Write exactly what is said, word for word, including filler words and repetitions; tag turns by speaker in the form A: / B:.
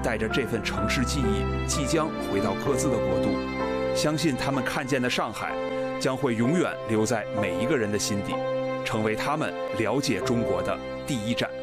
A: 带着这份城市记忆，即将回到各自的国度。相信他们看见的上海，将会永远留在每一个人的心底，成为他们了解中国的第一站。